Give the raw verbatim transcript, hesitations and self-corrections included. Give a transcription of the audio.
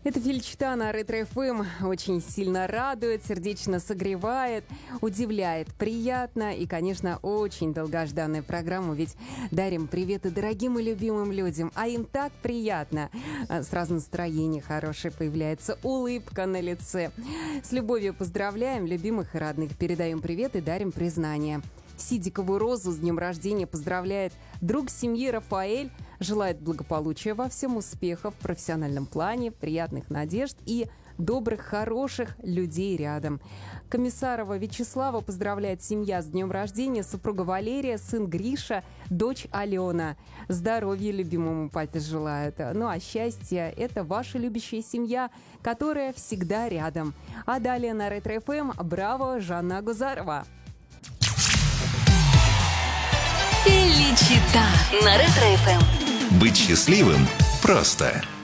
Эта Фельдчита на Ретро эф эм очень сильно радует, сердечно согревает, удивляет, приятно и, конечно, очень долгожданная программа, ведь дарим приветы дорогим и любимым людям, а им так приятно. Сразу настроение хорошее появляется, улыбка на лице. С любовью поздравляем любимых и родных, передаем привет и дарим признание. Сидиковую розу с днем рождения поздравляет друг семьи Рафаэль, желает благополучия во всем, успехов в профессиональном плане, приятных надежд и добрых, хороших людей рядом. Комиссарова Вячеслава поздравляет семья с днем рождения, супруга Валерия, сын Гриша, дочь Алена. Здоровья любимому папе желают. Ну а счастье – это ваша любящая семья, которая всегда рядом. А далее на Ретро эф эм «Браво!» Жанна Агузарова. Феличита на Ретро эф эм. Быть счастливым просто.